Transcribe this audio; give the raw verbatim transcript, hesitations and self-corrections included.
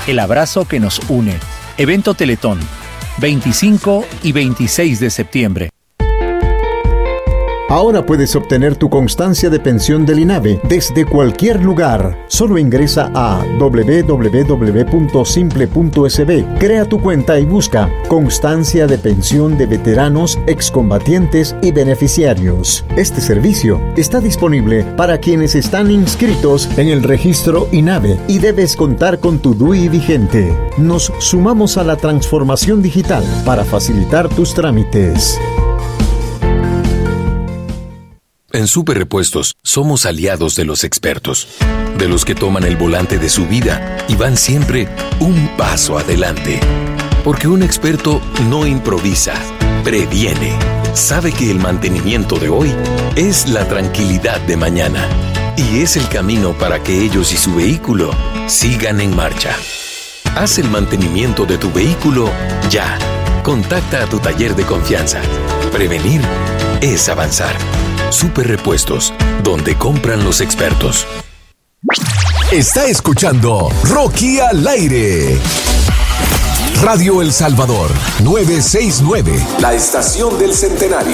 El abrazo que nos une. Evento Teletón, veinticinco y veintiséis de septiembre. Ahora puedes obtener tu constancia de pensión del INAVE desde cualquier lugar. Solo ingresa a doble u doble u doble u punto simple punto es be, crea tu cuenta y busca Constancia de Pensión de Veteranos, Excombatientes y Beneficiarios. Este servicio está disponible para quienes están inscritos en el registro INAVE y debes contar con tu D U I vigente. Nos sumamos a la transformación digital para facilitar tus trámites. En Super Repuestos somos aliados de los expertos, de los que toman el volante de su vida y van siempre un paso adelante. Porque un experto no improvisa, previene. Sabe que el mantenimiento de hoy es la tranquilidad de mañana y es el camino para que ellos y su vehículo sigan en marcha. Haz el mantenimiento de tu vehículo ya. Contacta a tu taller de confianza. Prevenir es avanzar. Super Repuestos, donde compran los expertos. Está escuchando Rocky al aire. Radio El Salvador, novecientos sesenta y nueve, la estación del centenario.